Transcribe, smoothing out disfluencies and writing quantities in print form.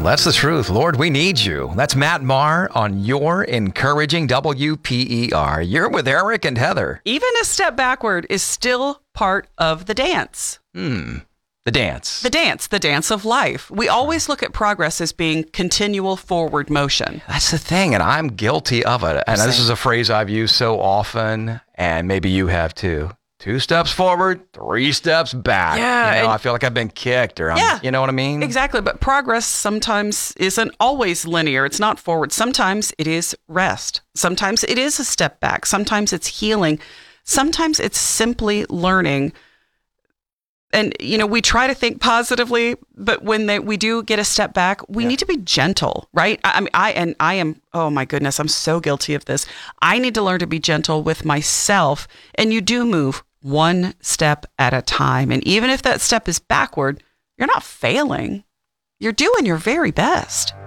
That's the truth. Lord, we need you. That's Matt Maher on Your Encouraging WPER. You're with Eric and Heather. Even a step backward is still part of the dance. The dance. The dance of life. We always look at progress as being continual forward motion. That's the thing, and I'm guilty of it. And this is a phrase I've used so often, and maybe you have too. 2 steps forward, 3 steps back. Yeah, I feel like I've been kicked, or you know what I mean? Exactly. But progress sometimes isn't always linear. It's not forward. Sometimes it is rest. Sometimes it is a step back. Sometimes it's healing. Sometimes it's simply learning. And, we try to think positively, but when we do get a step back, we need to be gentle, right? I am, oh my goodness, I'm so guilty of this. I need to learn to be gentle with myself. And you do move 1 step at a time. And even if that step is backward, you're not failing. You're doing your very best.